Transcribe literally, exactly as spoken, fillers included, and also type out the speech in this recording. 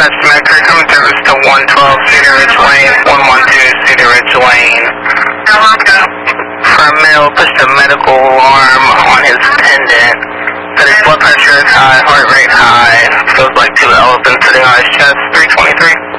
Dispatch to Medicare, coming through to one twelve Cedar Ridge Lane, one one two Cedar Ridge Lane. For a male, pushed a medical alarm on his pendant. Said his blood pressure is high, heart rate high, feels like two elephants sitting on his chest, three twenty-three.